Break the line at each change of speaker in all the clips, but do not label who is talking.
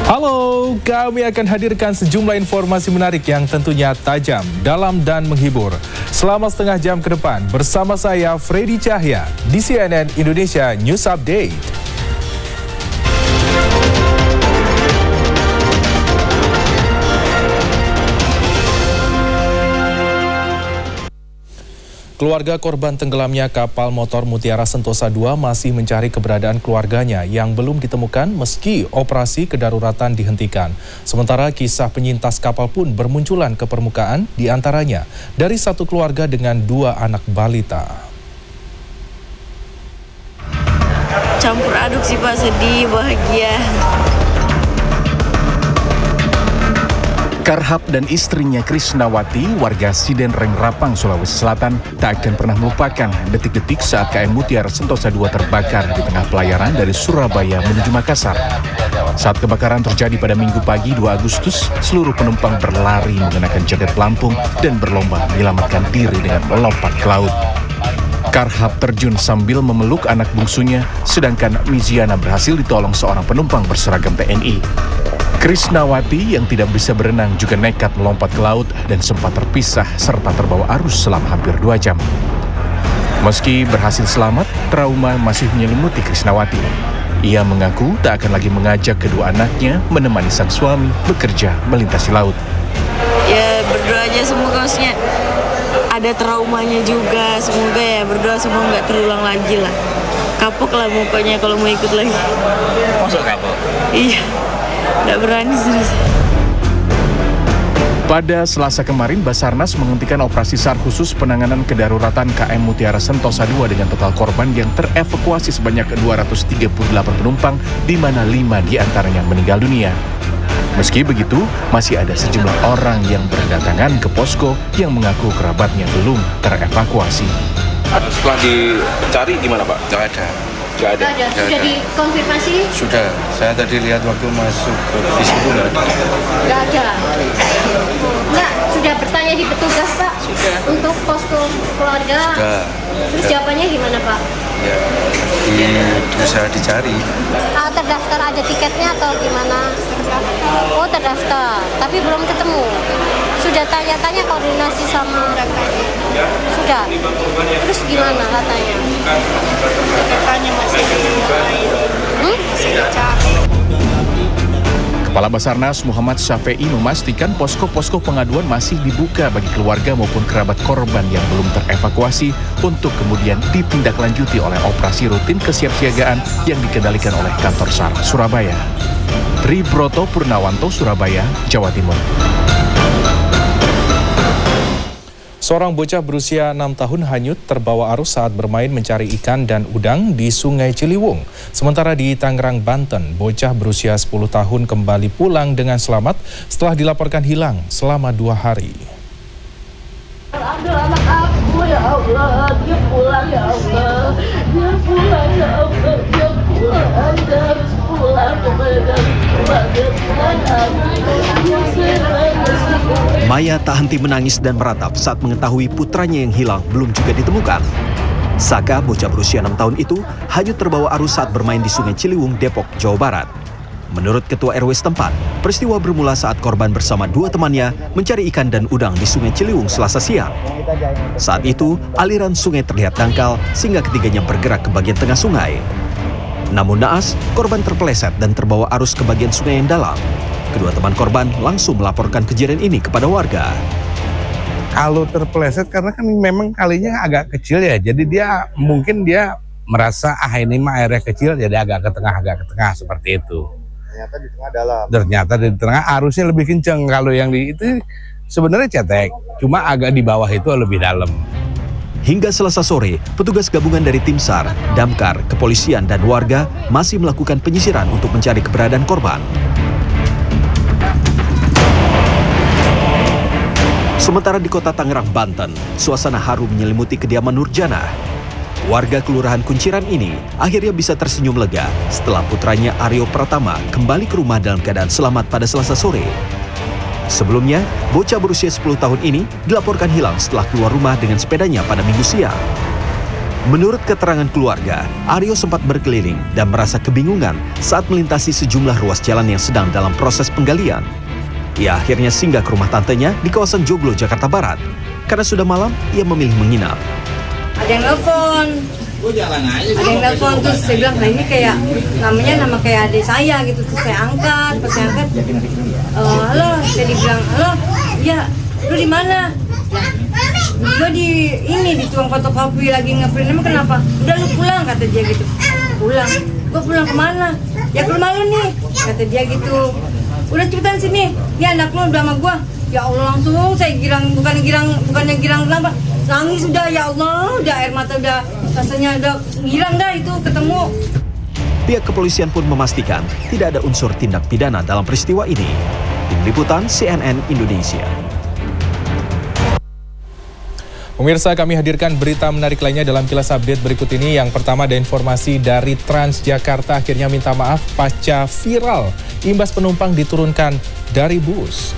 Halo, kami akan hadirkan sejumlah informasi menarik yang tentunya tajam, dalam dan menghibur. Selama setengah jam ke depan bersama saya Freddy Cahya di CNN Indonesia News Update. Keluarga korban tenggelamnya kapal motor Mutiara Sentosa II masih mencari keberadaan keluarganya yang belum ditemukan meski operasi kedaruratan dihentikan. Sementara kisah penyintas kapal pun bermunculan ke permukaan, diantaranya dari satu keluarga dengan 2 anak balita.
Campur aduk sih Pak, sedih, bahagia.
Karhap dan istrinya Krisnawati, warga Sidenreng Rapang, Sulawesi Selatan, tak akan pernah melupakan detik-detik saat KM Mutiara Sentosa II terbakar di tengah pelayaran dari Surabaya menuju Makassar. Saat kebakaran terjadi pada Minggu pagi 2 Agustus, seluruh penumpang berlari menggunakan jaket pelampung dan berlomba menyelamatkan diri dengan melompat ke laut. Karhap terjun sambil memeluk anak bungsunya, sedangkan Miziana berhasil ditolong seorang penumpang berseragam TNI. Krisnawati yang tidak bisa berenang juga nekat melompat ke laut dan sempat terpisah serta terbawa arus selama hampir 2 jam. Meski berhasil selamat, trauma masih menyelimuti Krisnawati. Ia mengaku tak akan lagi mengajak kedua anaknya menemani sang suami bekerja melintasi laut.
Ya berdoa aja semoga maksudnya ada traumanya juga, semoga ya berdoa semoga nggak terulang lagi lah. Kapok lah mukanya kalau mau ikut lagi.
Masuk kapok?
Iya. Nggak berani serius.
Pada Selasa kemarin, Basarnas menghentikan operasi SAR khusus penanganan kedaruratan KM Mutiara Sentosa II dengan total korban yang terevakuasi sebanyak 238 penumpang, di mana 5 diantaranya meninggal dunia. Meski begitu, masih ada sejumlah orang yang berdatangan ke posko yang mengaku kerabatnya belum terevakuasi.
Setelah dicari gimana Pak? Nggak ada.
Sudah dikonfirmasi?
Sudah. Saya tadi lihat waktu masuk ke bis itu nggak ada.
Nggak ada. Nggak, sudah bertanya di petugas Pak?
Sudah.
Untuk posko keluarga?
Sudah.
Terus jawabannya gimana Pak?
Ya, berusaha dicari.
Terdaftar ada tiketnya atau gimana? Oh terdaftar, tapi belum ketemu. Sudah tanya-tanya koordinasi sama sudah. Terus gimana katanya?
Katanya masih dicari.
Kepala Basarnas Muhammad Syafei memastikan posko-posko pengaduan masih dibuka bagi keluarga maupun kerabat korban yang belum terevakuasi untuk kemudian ditindaklanjuti oleh operasi rutin kesiapsiagaan yang dikendalikan oleh kantor SAR Surabaya. Tribroto Purnawanto, Surabaya, Jawa Timur.
Seorang bocah berusia 6 tahun hanyut terbawa arus saat bermain mencari ikan dan udang di Sungai Ciliwung. Sementara di Tangerang, Banten, bocah berusia 10 tahun kembali pulang dengan selamat setelah dilaporkan hilang selama 2 hari.
Ambil anak aku ya Allah, dia pulang ya Allah, dia pulang ya Allah, dia pulang, dia harus pulang, dia
Maya tak henti menangis dan meratap saat mengetahui putranya yang hilang belum juga ditemukan. Saka, bocah berusia 6 tahun itu, hanyut terbawa arus saat bermain di Sungai Ciliwung, Depok, Jawa Barat. Menurut Ketua RW setempat, peristiwa bermula saat korban bersama 2 temannya mencari ikan dan udang di Sungai Ciliwung Selasa siang. Saat itu, aliran sungai terlihat dangkal sehingga ketiganya bergerak ke bagian tengah sungai. Namun naas, korban terpeleset dan terbawa arus ke bagian sungai yang dalam. Kedua teman korban langsung melaporkan kejadian ini kepada warga.
Kalau terpeleset karena kan memang kalinya agak kecil ya, jadi mungkin dia merasa ini mah airnya kecil, jadi agak ke tengah seperti itu.
Ternyata di tengah dalam.
Ternyata di tengah arusnya lebih kenceng. Kalau yang di itu sebenarnya cetek, cuma agak di bawah itu lebih dalam.
Hingga Selasa sore, petugas gabungan dari tim SAR, Damkar, kepolisian, dan warga masih melakukan penyisiran untuk mencari keberadaan korban. Sementara di kota Tangerang, Banten, suasana haru menyelimuti kediaman Nurjana. Warga Kelurahan Kunciran ini akhirnya bisa tersenyum lega setelah putranya Aryo Pratama kembali ke rumah dalam keadaan selamat pada Selasa sore. Sebelumnya, bocah berusia 10 tahun ini dilaporkan hilang setelah keluar rumah dengan sepedanya pada Minggu siang. Menurut keterangan keluarga, Aryo sempat berkeliling dan merasa kebingungan saat melintasi sejumlah ruas jalan yang sedang dalam proses penggalian. Ia akhirnya singgah ke rumah tantenya di kawasan Joglo, Jakarta Barat. Karena sudah malam, ia memilih menginap.
Ada yang nelfon, terus saya bilang, nah ini kayak nama kayak adik saya gitu. Terus saya angkat, pas saya angkat, halo, saya dibilang, halo, iya, lu di mana? Gue di tuang fotokopi lagi ngeprint. Emang kenapa? Udah lu pulang, kata dia gitu. Pulang? Gue pulang kemana? Ya ke rumah lu nih, kata dia gitu. Udah cepetan sini, ini anak lu udah sama gue. Ya Allah, langsung saya bukannya girang kenapa? Nangis udah, ya Allah, udah air mata udah rasanya udah girang dah itu ketemu.
Pihak kepolisian pun memastikan tidak ada unsur tindak pidana dalam peristiwa ini. Tim Liputan CNN Indonesia.
Pemirsa, kami hadirkan berita menarik lainnya dalam Kilas Update berikut ini. Yang pertama ada informasi dari Transjakarta akhirnya minta maaf pasca viral imbas penumpang diturunkan dari bus.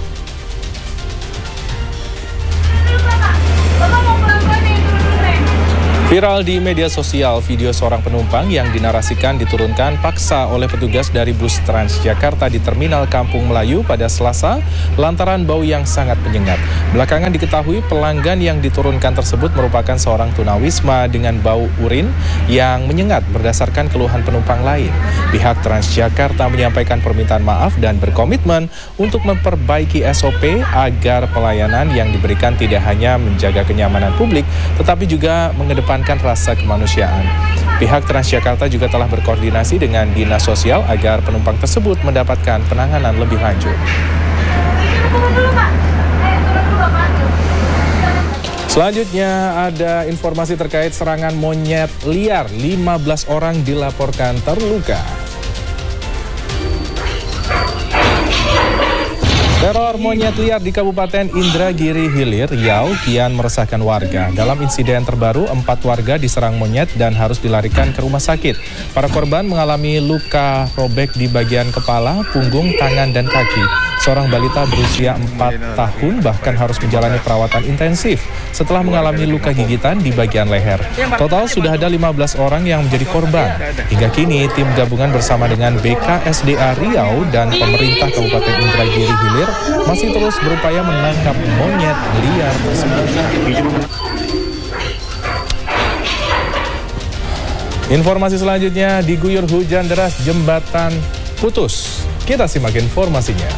Viral di media sosial video seorang penumpang yang dinarasikan diturunkan paksa oleh petugas dari bus Transjakarta di Terminal Kampung Melayu pada Selasa lantaran bau yang sangat menyengat. Belakangan diketahui pelanggan yang diturunkan tersebut merupakan seorang tunawisma dengan bau urin yang menyengat berdasarkan keluhan penumpang lain. Pihak Transjakarta menyampaikan permintaan maaf dan berkomitmen untuk memperbaiki SOP agar pelayanan yang diberikan tidak hanya menjaga kenyamanan publik tetapi juga mengedepankan rasa kemanusiaan. Pihak Transjakarta juga telah berkoordinasi dengan Dinas Sosial agar penumpang tersebut mendapatkan penanganan lebih lanjut. Selanjutnya ada informasi terkait serangan monyet liar. 15 orang dilaporkan terluka. Teror monyet liar di Kabupaten Indragiri Hilir, Riau, kian meresahkan warga. Dalam insiden terbaru, 4 warga diserang monyet dan harus dilarikan ke rumah sakit. Para korban mengalami luka robek di bagian kepala, punggung, tangan, dan kaki. Seorang balita berusia 4 tahun bahkan harus menjalani perawatan intensif setelah mengalami luka gigitan di bagian leher. Total sudah ada 15 orang yang menjadi korban. Hingga kini, tim gabungan bersama dengan BKSDA Riau dan pemerintah Kabupaten Indragiri Hilir masih terus berupaya menangkap monyet liar tersebut. Informasi selanjutnya, diguyur hujan deras jembatan putus. Kita simak informasinya.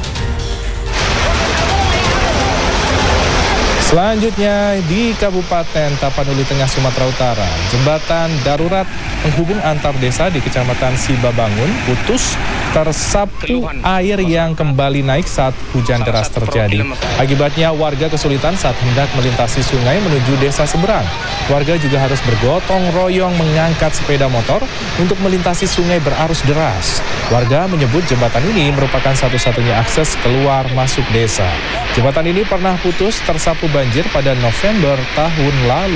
Selanjutnya di Kabupaten Tapanuli Tengah, Sumatera Utara, jembatan darurat penghubung antar desa di Kecamatan Sibabangun putus tersapu air yang kembali naik saat hujan deras terjadi. Akibatnya warga kesulitan saat hendak melintasi sungai menuju desa seberang. Warga juga harus bergotong royong mengangkat sepeda motor untuk melintasi sungai berarus deras. Warga menyebut jembatan ini merupakan satu-satunya akses keluar masuk desa. Jembatan ini pernah putus tersapu banjir pada November tahun lalu.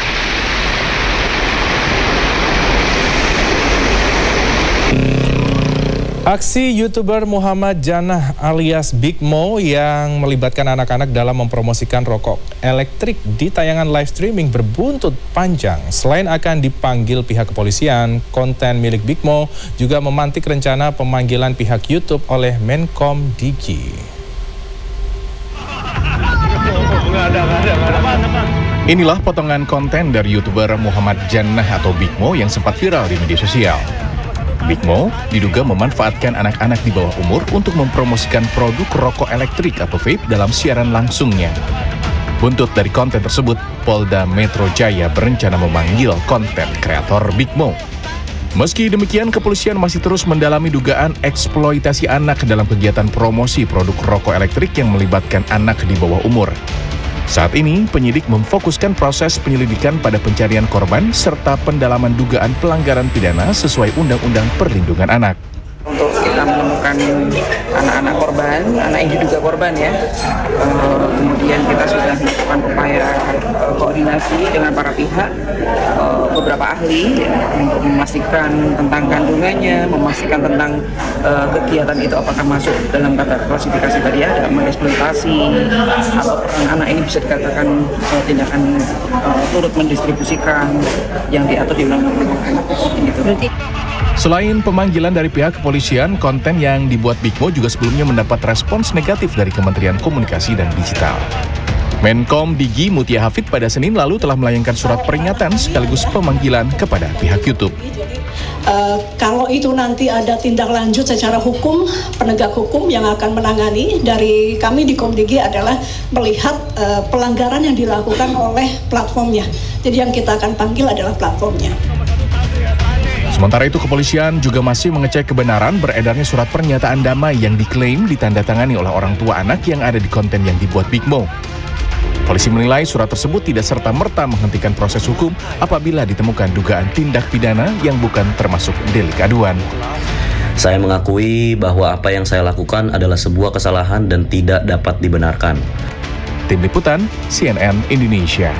Aksi YouTuber Muhammad Jannah alias Big Mo yang melibatkan anak-anak dalam mempromosikan rokok elektrik di tayangan live streaming berbuntut panjang. Selain akan dipanggil pihak kepolisian, konten milik Big Mo juga memantik rencana pemanggilan pihak YouTube oleh Menkom Diki.
Inilah potongan konten dari YouTuber Muhammad Jannah atau Big Mo yang sempat viral di media sosial. Big Mo diduga memanfaatkan anak-anak di bawah umur untuk mempromosikan produk rokok elektrik atau vape dalam siaran langsungnya. Buntut dari konten tersebut, Polda Metro Jaya berencana memanggil konten kreator Big Mo. Meski demikian, kepolisian masih terus mendalami dugaan eksploitasi anak dalam kegiatan promosi produk rokok elektrik yang melibatkan anak di bawah umur. Saat ini, penyidik memfokuskan proses penyelidikan pada pencarian korban serta pendalaman dugaan pelanggaran pidana sesuai Undang-Undang Perlindungan Anak.
Untuk kita menemukan anak-anak korban, anak yang diduga korban ya. Kemudian kita sudah melakukan upaya koordinasi dengan para pihak, beberapa ahli ya, untuk memastikan tentang kandungannya, memastikan tentang kegiatan itu apakah masuk dalam kata klasifikasi tadi ya, dalam eksploitasi atau anak ini bisa dikatakan tindakan turut mendistribusikan yang diatur di Undang-Undang Anak gitu.
Selain pemanggilan dari pihak kepolisian, konten yang dibuat Bigmo juga sebelumnya mendapat respons negatif dari Kementerian Komunikasi dan Digital. Menkom Digi Mutia Hafid pada Senin lalu telah melayangkan surat peringatan sekaligus pemanggilan kepada pihak YouTube.
Kalau itu nanti ada tindak lanjut secara hukum, penegak hukum yang akan menangani, dari kami di Komdigi adalah melihat pelanggaran yang dilakukan oleh platformnya. Jadi yang kita akan panggil adalah platformnya.
Sementara itu, kepolisian juga masih mengecek kebenaran beredarnya surat pernyataan damai yang diklaim ditandatangani oleh orang tua anak yang ada di konten yang dibuat Bigmo. Polisi menilai surat tersebut tidak serta-merta menghentikan proses hukum apabila ditemukan dugaan tindak pidana yang bukan termasuk delik aduan.
Saya mengakui bahwa apa yang saya lakukan adalah sebuah kesalahan dan tidak dapat dibenarkan.
Tim Liputan, CNN Indonesia.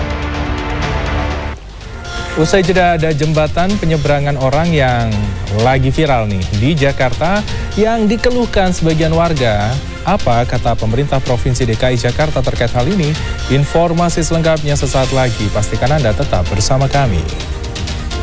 Usai jeda, ada jembatan penyeberangan orang yang lagi viral nih di Jakarta yang dikeluhkan sebagian warga. Apa kata pemerintah Provinsi DKI Jakarta terkait hal ini? Informasi selengkapnya sesaat lagi. Pastikan Anda tetap bersama kami.